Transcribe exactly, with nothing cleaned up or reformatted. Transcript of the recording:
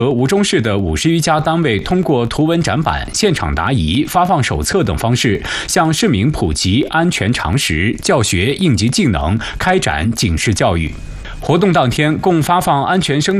和吴忠市的五十余家单位通过图文展板、现场答疑、发放手册等方式，向市民普及安全常识、教学应急技能，开展警示教育。活动当天，共发放安全生